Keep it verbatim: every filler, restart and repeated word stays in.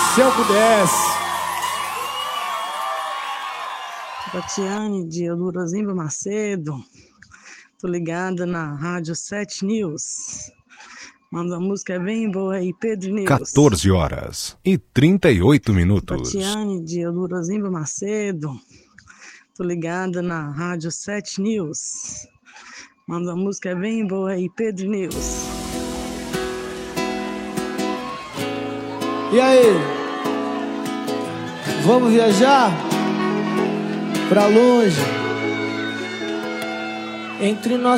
Se eu pudesse. Tatiane de Eudorozimba Macedo. Tô ligada na Rádio sete News. Manda uma música bem boa aí, Pedro News. quatorze horas e trinta e oito minutos. Tatiane de Eudorozimba Macedo. Tô ligada na Rádio sete News. Manda uma música bem boa aí, Pedro News. E aí? Vamos viajar pra longe? Entre nós